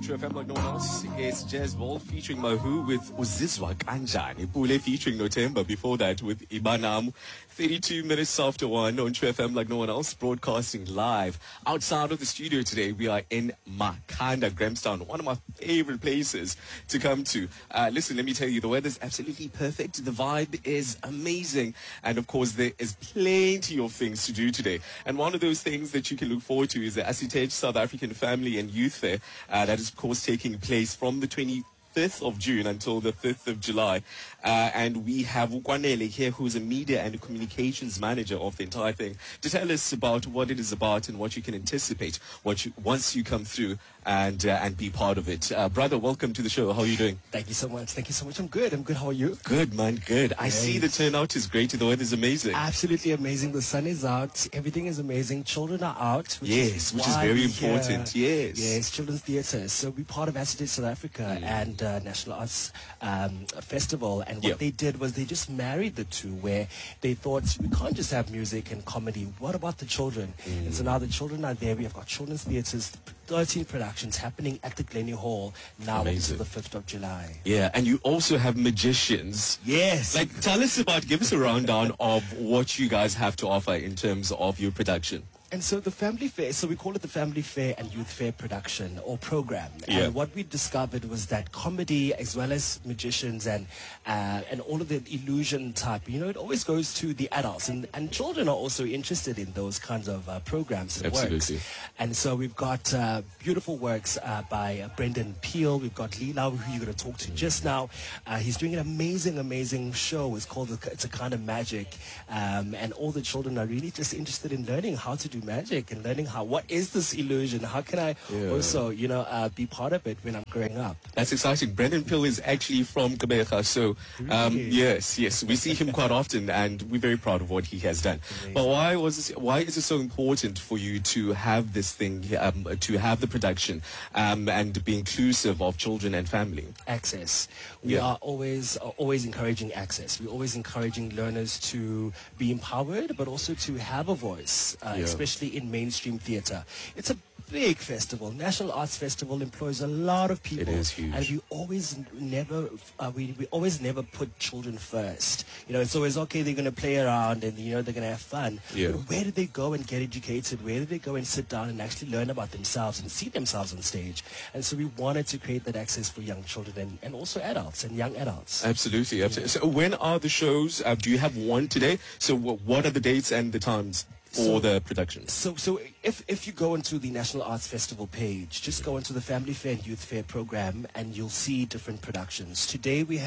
True FM like no one else. It's Jazz Ball featuring Mahu with Uzizwa Kanjani. Pule featuring Notemba before that with Ibanam. 32 minutes after 1 on True FM like no one else. Broadcasting live. Outside of the studio today, we are in Makhanda, Grahamstown. One of my favorite places to come to. Listen, let me tell you, the weather's absolutely perfect. The vibe is amazing. And of course, there is plenty of things to do today. And one of those things that you can look forward to is the Asitage South African Family and Youth Fair. That is, of course, taking place from the 25th of June until the 5th of July. And we have Ukwanele here, who's a media and communications manager of the entire thing, to tell us about what it is about and what you can anticipate once you come through and be part of it. Brother, welcome to the show. How are you doing? Thank you so much. Thank you so much. I'm good. How are you? Good, man. Good. I see the turnout is great. The weather's amazing. Absolutely amazing. The sun is out. Everything is amazing. Children are out. Which is very important. Yes, children's theatre. So we're part of Asitage South Africa and National Arts Festival. And what they did was they just married the two, where they thought we can't just have music and comedy. What about the children? And so now the children are there. We have got children's theatres, 13 productions happening at the Glenny Hall now until the 5th of July. Yeah, and you also have magicians. Yes. Like, give us a rundown of what you guys have to offer in terms of your production. And so the Family Fair, so we call it the Family Fair and Youth Fair production or program. Yeah. And what we discovered was that comedy, as well as magicians and all of the illusion type, it always goes to the adults. And children are also interested in those kinds of programs and Absolutely. works. And so we've got beautiful works by Brendan Peel. We've got Leela, who you're going to talk to just now. He's doing an amazing show. It's called It's a Kind of Magic. And all the children are really just interested in learning how to do magic and learning what is this illusion? How can I also, be part of it when I'm growing up? That's exciting. Brendan Pill is actually from Gqeberha, so yes, we see him quite often, and we're very proud of what he has done. Amazing. But why is it so important for you to have this thing, to have the production, and be inclusive of children and family? Access. We are always encouraging access. We're always encouraging learners to be empowered, but also to have a voice, especially in mainstream theatre. It's a big festival. National Arts Festival employs a lot of people. It is huge. And we always never put children first. It's always, okay, they're going to play around and, they're going to have fun. Yeah. But where do they go and get educated? Where do they go and sit down and actually learn about themselves and see themselves on stage? And so we wanted to create that access for young children and also adults and young adults. Absolutely. So when are the shows? Do you have one today? So what are the dates and the times for the production? So if you go into the National Arts Festival page, just go into the Family Fair and Youth Fair program and you'll see different productions. Today we've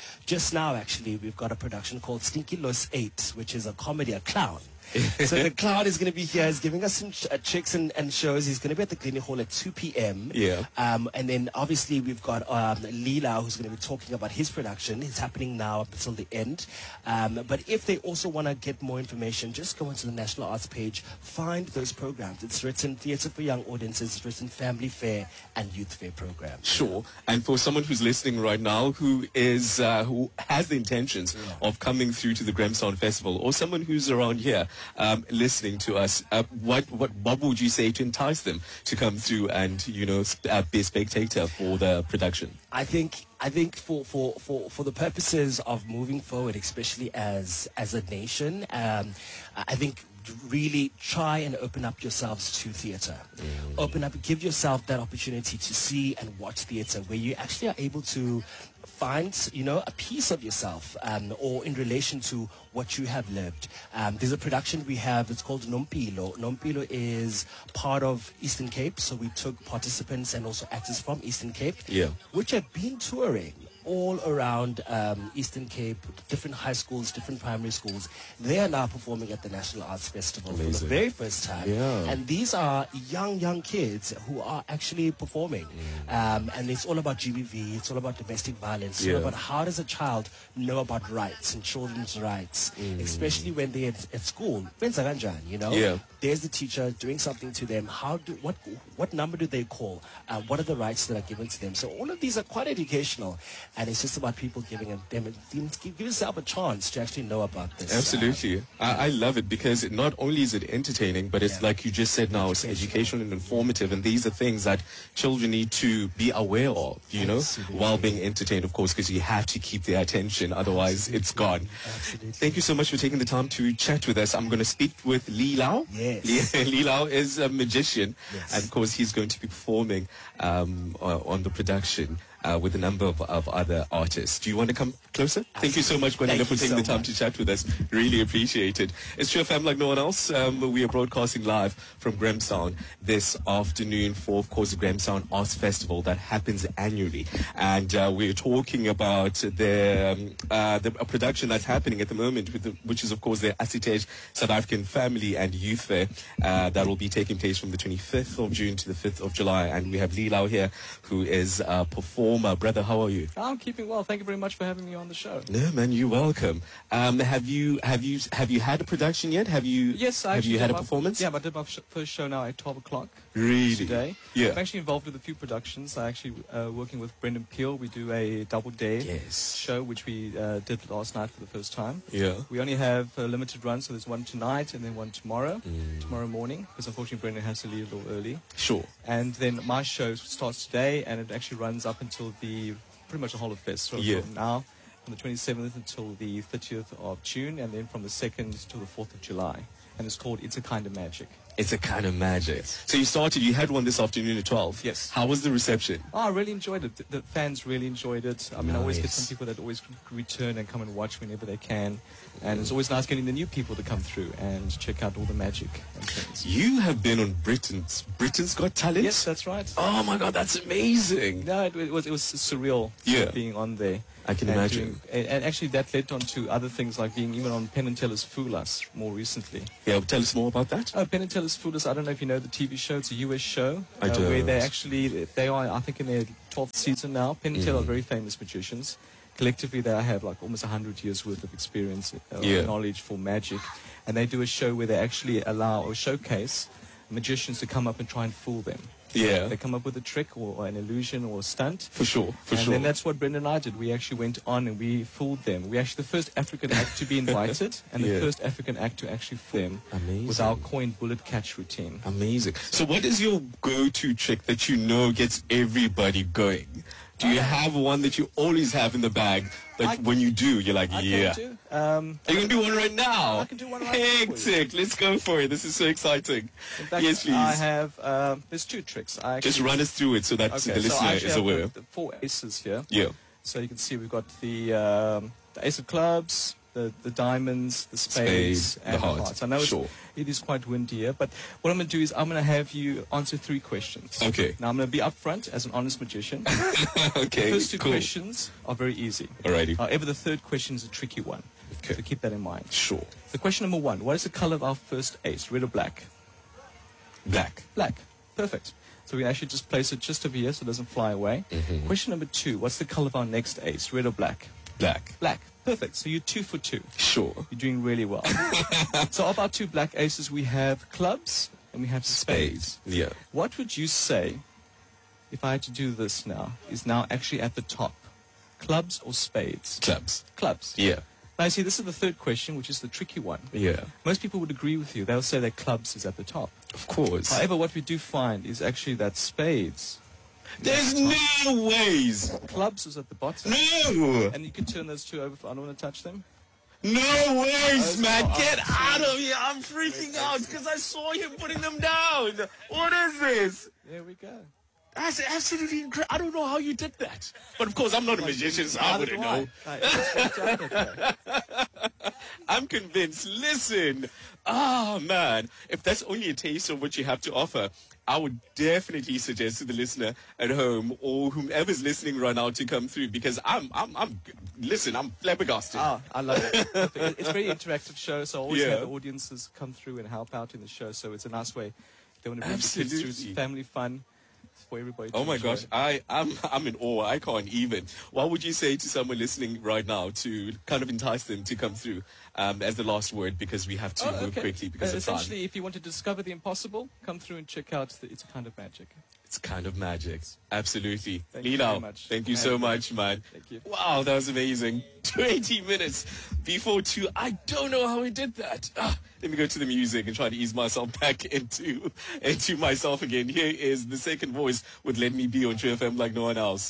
got a production called Stinky Los 8, which is a comedy, a clown. So the clown is going to be here. He's giving us some tricks and shows. He's going to be at the Glenny Hall at 2 p.m. Yeah. And then obviously we've got Leela, who's going to be talking about his production. It's happening now up until the end. But if they also want to get more information, just go onto the National Arts page, find those programs. It's written Theatre for Young Audiences, it's written Family Fair and Youth Fair program. Sure. And for someone who's listening right now who has the intentions of coming through to the Grahamstown Festival, or someone who's around here listening to us, what would you say to entice them to come through and be a spectator for the production? I think for the purposes of moving forward, especially as a nation, I think really try and open up yourselves to theatre. Give yourself that opportunity to see and watch theatre, where you actually are able to find, a piece of yourself, or in relation to what you have lived. There's a production we have, it's called Nompilo. Nompilo is part of Eastern Cape, so we took participants and also actors from Eastern Cape, which have been touring all around Eastern Cape, different high schools, different primary schools. They are now performing at the National Arts Festival for the very first time. And these are young kids who are actually performing. And it's all about GBV, it's all about domestic violence, it's all about how does a child know about rights and children's rights, especially when they're at school. There's the teacher doing something to them. What number do they call? What are the rights that are given to them? So all of these are quite educational. and it's just about people give yourself a chance to actually know about this. Absolutely. I love it because not only is it entertaining, but it's like you just said now, it's educational and informative, and these are things that children need to be aware of, you know, while being entertained, of course, because you have to keep their attention, otherwise it's gone. Absolutely. Thank you so much for taking the time to chat with us. I'm going to speak with Lee Lau. Yes. Lee Lau is a magician, Yes. and of course he's going to be performing on the production with a number of other artists. Do you want to come closer? Thank you so much, Gwenella, Thank for you taking so the time much. to chat with us. Really appreciate it. It's True FM like no one else. We are broadcasting live from Grahamstown this afternoon for, of course, the Grahamstown Arts Festival that happens annually. And we're talking about the production that's happening at the moment, which is, of course, the Asitej South African Family and Youth Fair that will be taking place from the 25th of June to the 5th of July. And we have Lee Lau here, who is a performer. Brother, how are you? I'm keeping well. Thank you very much for having me on the show. No, man, you're welcome. Have you had a production yet? Have you? Yes, I have actually you had did a performance? Yeah, I did my first show now at 12 o'clock Really? today. Yeah. I'm actually involved with a few productions. I'm actually working with Brendan Peel. We do a double day Yes. show, which we did last night for the first time. Yeah. We only have a limited run, so there's one tonight and then one tomorrow morning, because unfortunately Brendan has to leave a little early. Sure. And then my show starts today, and it actually runs up until pretty much the whole of Fest. So Yeah. from now, from the 27th until the 30th of June, and then from the 2nd to the 4th of July. And it's called It's a Kind of Magic. It's a kind of magic. So you had one this afternoon at 12. Yes. How was the reception? Oh, I really enjoyed it. The fans really enjoyed it. I mean, I always get Nice. some people that always return and come and watch whenever they can. And it's always nice getting the new people to come through and check out all the magic and things. You have been on Britain's Got Talent? Yes, that's right. Oh my God, that's amazing. No, it was surreal Yeah. being on there. I can And imagine. and actually that led on to other things like being even on Penn and Teller's Fool Us more recently. Yeah, tell us more about that. Penn and Teller's Fool Us, I don't know if you know the TV show. It's a US show. I Where don't. they are, I think, in their 12th season now. Penn and Teller are very famous magicians. Collectively, they have like almost 100 years worth of experience, Yeah. knowledge for magic. And they do a show where they actually allow or showcase magicians to come up and try and fool them. Yeah. They come up with a trick or an illusion or a stunt. For sure. And then that's what Brendan and I did. We actually went on and we fooled them. We actually the first African act to be invited and Yeah. the first African act to actually fool them Amazing. with our coin bullet catch routine. Amazing. So what is your go-to trick that you know gets everybody going? Do you have one that you always have in the bag that when you do, you're like, yeah. Do. Are you going to do one right now? I can do one right now for you. Hectic. Let's go for it. This is so exciting. In fact, Yes, please. I have, there's two tricks. I actually, Just run us through it so that okay, the so listener I actually is have aware. the 4 aces here. Yeah. So you can see we've got the ace of clubs, the diamonds, the spades, Spade, and the the heart. hearts. I know Sure. it is quite windy here, but what I'm going to do is I'm going to have you answer 3 questions. Okay. Now I'm going to be upfront as an honest magician. Okay. The first 2 cool. questions are very easy. Alrighty. However, the third question is a tricky one. Okay. So keep that in mind. Sure. So question number 1, what is the color of our first ace, red or black? Black. Black. Perfect. So we actually just place it just over here so it doesn't fly away. Mm-hmm. Question number 2, what's the color of our next ace, red or black? Black. Black. Perfect. So you're 2 for 2. Sure. You're doing really well. So of our 2 black aces, we have clubs and we have spades. Yeah. What would you say, if I had to do this now, is now actually at the top? Clubs or spades? Clubs. Clubs. Yeah. Now, you see, this is the third question, which is the tricky one. Yeah. Most people would agree with you. They'll say that clubs is at the top. Of course. However, what we do find is actually that spades, There's no ways. clubs is at the bottom. No. And you can turn those 2 over. I don't want to touch them. No ways, Oh, man. no, Get I'm out of here. I'm freaking out because I saw him putting them down. What is this? There we go. That's absolutely incredible. I don't know how you did that. But of course, I'm not a magician, so I wouldn't know. I'm convinced. Listen. Oh, man. If that's only a taste of what you have to offer, I would definitely suggest to the listener at home or whomever's listening right now to come through because I'm flabbergasted. Ah, I love it. It's a very interactive show, so I always Yeah. have the audiences come through and help out in the show. So it's a nice way. They want to bring the kids through. It's Absolutely. family fun. for everybody to Oh my enjoy. gosh, I'm in awe. I can't even. What would you say to someone listening right now to kind of entice them to come through as the last word, because we have to move quickly because of time. Essentially, if you want to discover the impossible, come through and check out It's a Kind of Magic. It's kind of magic. Absolutely. Thank you Lino, very much. thank you so much, man. Thank you. Wow, that was amazing. 20 minutes before 2. I don't know how we did that. Let me go to the music and try to ease myself back into myself again. Here is the second voice with Let Me Be on 2FM like no one else.